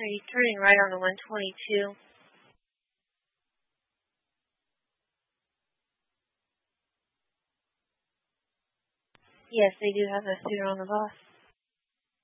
Are you turning right on the 122? Yes, they do have a suitor on the bus.